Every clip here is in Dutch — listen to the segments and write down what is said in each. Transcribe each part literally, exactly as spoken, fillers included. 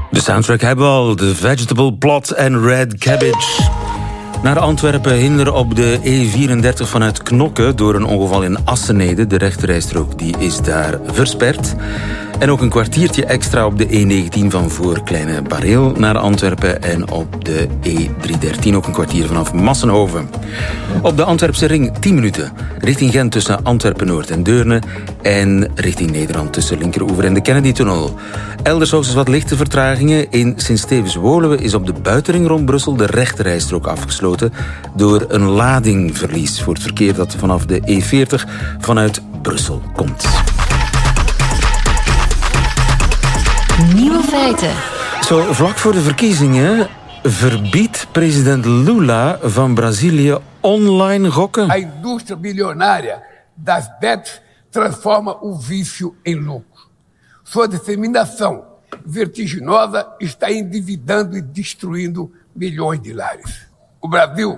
De soundtrack hebben we al, de Vegetable Plot en Red Cabbage. Naar Antwerpen hinder op de E vierendertig vanuit Knokke door een ongeval in Assenede. De rechterrijstrook die is daar versperd. En ook een kwartiertje extra op de E negentien van voor Kleine Bareel naar Antwerpen. En op de E driehonderddertien ook een kwartier vanaf Massenhoven. Op de Antwerpse ring tien minuten. Richting Gent tussen Antwerpen-Noord en Deurne. En richting Nederland tussen Linkeroever en de Kennedy-tunnel. Elders hoogstens wat lichte vertragingen. In Sint-Stevens-Woluwe is op de buitenring rond Brussel de rechterrijstrook afgesloten door een ladingverlies voor het verkeer dat vanaf de E veertig vanuit Brussel komt. Nieuwe feiten. Zo, vlak voor de verkiezingen verbiedt president Lula van Brazilië online gokken. A indústria bilionária das bets transforma o vício em lucro. Sua disseminação vertiginosa está endividando e destruindo milhões de lares. O Brasil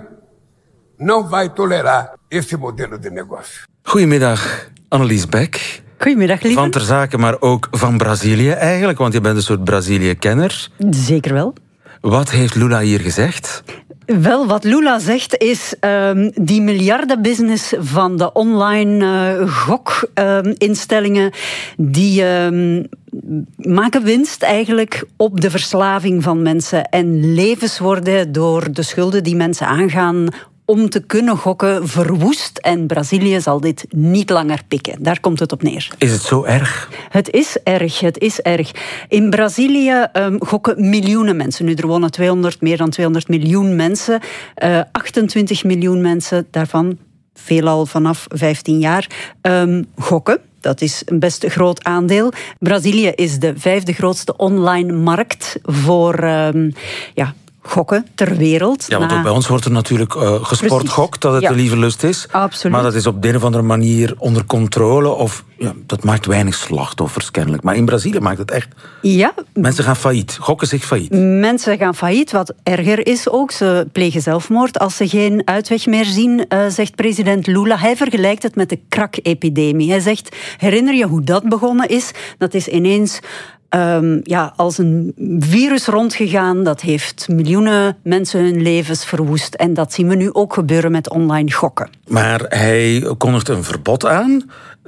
não vai tolerar esse modelo de negócio. Goedemiddag, Annelies Beck. Goedemiddag, lieve. Van ter zake, maar ook van Brazilië eigenlijk, want je bent een soort Brazilië-kenner. Zeker wel. Wat heeft Lula hier gezegd? Wel, wat Lula zegt is um, die miljardenbusiness van de online uh, gokinstellingen, uh, die um, maken winst eigenlijk op de verslaving van mensen en levens worden door de schulden die mensen aangaan om te kunnen gokken verwoest. En Brazilië zal dit niet langer pikken. Daar komt het op neer. Is het zo erg? Het is erg, het is erg. In Brazilië um, gokken miljoenen mensen. Nu, er wonen tweehonderd, meer dan tweehonderd miljoen mensen. Uh, achtentwintig miljoen mensen, daarvan veelal vanaf vijftien jaar, um, gokken. Dat is een best groot aandeel. Brazilië is de vijfde grootste online markt voor Um, ja, gokken ter wereld. Ja, want na... ook bij ons wordt er natuurlijk uh, gesport gokt, dat het ja. de lieve lust is. Absoluut. Maar dat is op de een of andere manier onder controle. Of ja, dat maakt weinig slachtoffers kennelijk. Maar in Brazilië maakt het echt... Ja. Mensen gaan failliet, gokken zich failliet. Mensen gaan failliet, wat erger is ook. Ze plegen zelfmoord als ze geen uitweg meer zien, uh, zegt president Lula. Hij vergelijkt het met de crack-epidemie. Hij zegt, herinner je hoe dat begonnen is? Dat is ineens... Um, ja, als een virus rondgegaan, dat heeft miljoenen mensen hun levens verwoest. En dat zien we nu ook gebeuren met online gokken. Maar hij kondigt een verbod aan.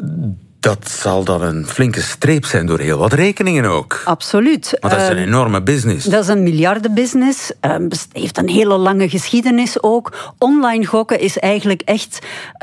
Dat zal dan een flinke streep zijn door heel wat rekeningen ook. Absoluut. Want dat is een enorme business. Dat is een miljardenbusiness. Um, heeft een hele lange geschiedenis ook. Online gokken is eigenlijk echt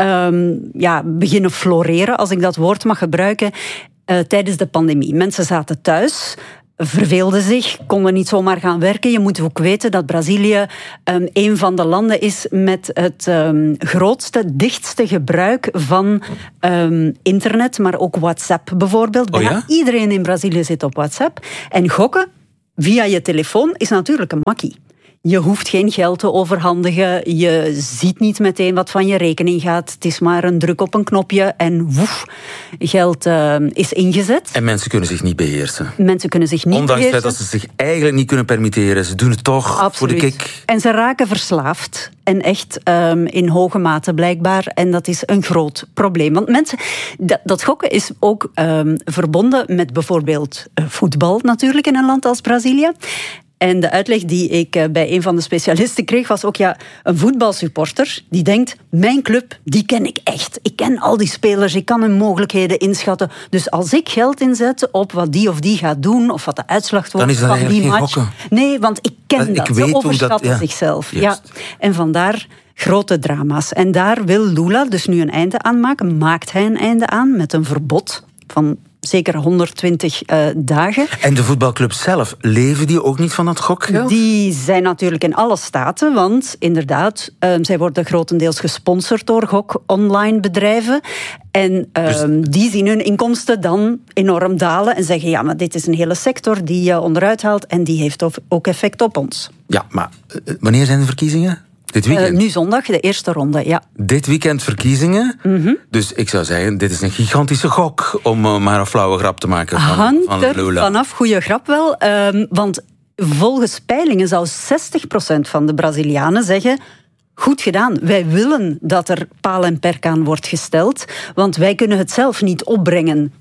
um, ja, beginnen floreren, als ik dat woord mag gebruiken, Uh, tijdens de pandemie. Mensen zaten thuis, verveelden zich, konden niet zomaar gaan werken. Je moet ook weten dat Brazilië um, een van de landen is met het um, grootste, dichtste gebruik van um, internet, maar ook WhatsApp bijvoorbeeld. Bijna oh ja? Iedereen in Brazilië zit op WhatsApp. En gokken via je telefoon is natuurlijk een makkie. Je hoeft geen geld te overhandigen. Je ziet niet meteen wat van je rekening gaat. Het is maar een druk op een knopje en woef, geld uh, is ingezet. En mensen kunnen zich niet beheersen. Mensen kunnen zich niet Ondanks beheersen. het feit dat ze zich eigenlijk niet kunnen permitteren. Ze doen het toch Absoluut. Voor de kick. En ze raken verslaafd. En echt um, in hoge mate blijkbaar. En dat is een groot probleem. Want mensen, dat, dat gokken is ook um, verbonden met bijvoorbeeld uh, voetbal natuurlijk in een land als Brazilië. En de uitleg die ik bij een van de specialisten kreeg was ook, ja, een voetbalsupporter die denkt, mijn club, die ken ik echt. Ik ken al die spelers, ik kan hun mogelijkheden inschatten. Dus als ik geld inzet op wat die of die gaat doen, of wat de uitslag wordt van die match. Gokken. Nee, want ik ken ik dat. weet Ze overschatten dat, ja. zichzelf. Juist. Ja. En vandaar grote drama's. En daar wil Lula dus nu een einde aan maken. Maakt hij een einde aan met een verbod van zeker honderdtwintig uh, dagen. En de voetbalclubs zelf, leven die ook niet van dat gokgeld? Die zijn natuurlijk in alle staten, want inderdaad, uh, zij worden grotendeels gesponsord door gok-online bedrijven. En uh, dus die zien hun inkomsten dan enorm dalen en zeggen, ja, maar dit is een hele sector die je uh, onderuit haalt en die heeft ook effect op ons. Ja, maar uh, wanneer zijn de verkiezingen? Dit weekend? Uh, nu zondag, de eerste ronde, ja. Dit weekend verkiezingen. Mm-hmm. Dus ik zou zeggen, dit is een gigantische gok om uh, maar een flauwe grap te maken van, Hangt van er Lula. vanaf, goede grap wel. Um, want volgens peilingen zou zestig procent van de Brazilianen zeggen, goed gedaan, wij willen dat er paal en perk aan wordt gesteld, want wij kunnen het zelf niet opbrengen.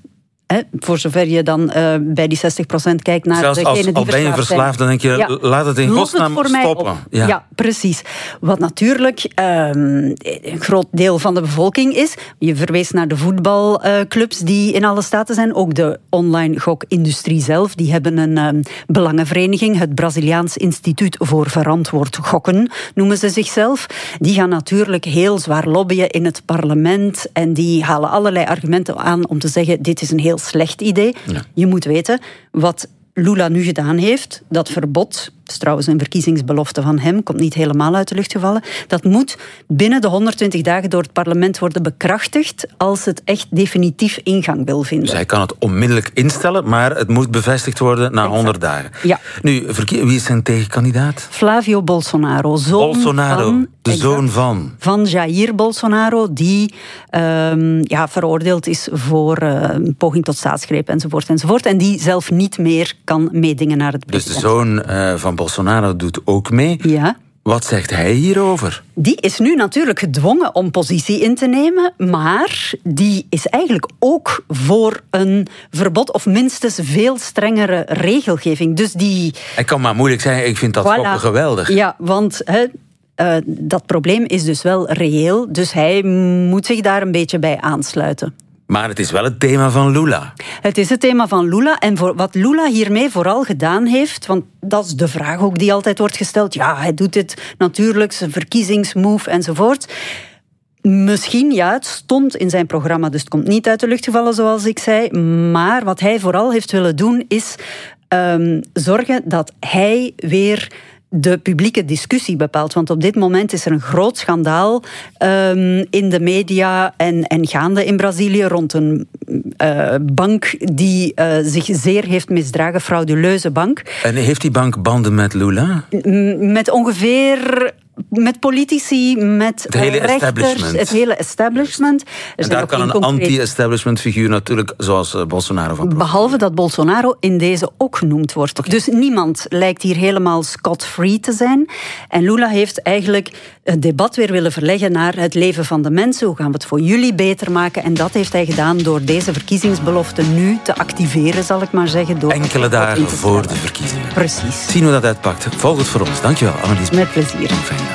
Hè, voor zover je dan uh, bij die zestig procent kijkt naar Zelfs degene als, die al ben je verslaafd, dan denk je, ja, laat het in godsnaam stoppen. Ja. ja, precies. Wat natuurlijk um, een groot deel van de bevolking is. Je verwees naar de voetbalclubs uh, die in alle staten zijn. Ook de online gokindustrie zelf. Die hebben een um, belangenvereniging. Het Braziliaans Instituut voor Verantwoord Gokken noemen ze zichzelf. Die gaan natuurlijk heel zwaar lobbyen in het parlement. En die halen allerlei argumenten aan om te zeggen, dit is een heel slecht idee. Ja. Je moet weten, wat Lula nu gedaan heeft, dat verbod, dat is trouwens een verkiezingsbelofte van hem, komt niet helemaal uit de lucht gevallen, dat moet binnen de honderdtwintig dagen door het parlement worden bekrachtigd als het echt definitief ingang wil vinden. Dus hij kan het onmiddellijk instellen, maar het moet bevestigd worden na honderd dagen. Ja. Nu, wie is zijn tegenkandidaat? Flavio Bolsonaro. Zoon Bolsonaro, van, de exact, zoon van? Van Jair Bolsonaro, die um, ja, veroordeeld is voor uh, poging tot staatsgreep enzovoort enzovoort. En die zelf niet meer kan meedingen naar het president. Dus de zoon uh, van Bolsonaro doet ook mee. Ja. Wat zegt hij hierover? Die is nu natuurlijk gedwongen om positie in te nemen, maar die is eigenlijk ook voor een verbod of minstens veel strengere regelgeving. Dus die... Hij kan maar moeilijk zeggen, ik vind dat voilà. geweldig. Ja, want... He, uh, dat probleem is dus wel reëel, dus hij moet zich daar een beetje bij aansluiten. Maar het is wel het thema van Lula. Het is het thema van Lula. En voor wat Lula hiermee vooral gedaan heeft, want dat is de vraag ook die altijd wordt gesteld. Ja, hij doet dit natuurlijk, zijn verkiezingsmove enzovoort. Misschien, ja, het stond in zijn programma, dus het komt niet uit de lucht gevallen zoals ik zei. Maar wat hij vooral heeft willen doen is um, zorgen dat hij weer de publieke discussie bepaalt. Want op dit moment is er een groot schandaal um, in de media en, en gaande in Brazilië rond een uh, bank die uh, zich zeer heeft misdragen, frauduleuze bank. En heeft die bank banden met Lula? Met ongeveer... Met politici, met het hele rechters, establishment. Het hele establishment. En daar kan een concreet... anti-establishment figuur natuurlijk, zoals uh, Bolsonaro van profiteert. Behalve dat Bolsonaro in deze ook genoemd wordt. Okay. Dus niemand lijkt hier helemaal scot-free te zijn. En Lula heeft eigenlijk het debat weer willen verleggen naar het leven van de mensen. Hoe gaan we het voor jullie beter maken? En dat heeft hij gedaan door deze verkiezingsbelofte nu te activeren, zal ik maar zeggen. Door enkele dagen voor de verkiezingen. Precies. Zien hoe dat uitpakt. Volg het voor ons. Dankjewel, Annelies. Met plezier. Fijn.